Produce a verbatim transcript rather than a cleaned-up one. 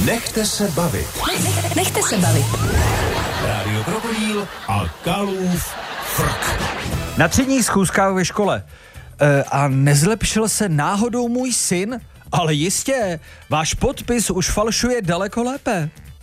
Nechte se bavit. Nechte se bavit. Rádio Krokodýl a Kalův frk. Na třídních schůzkách ve škole. E, a nezlepšil se náhodou můj syn? Ale jistě, váš podpis už falšuje daleko lépe.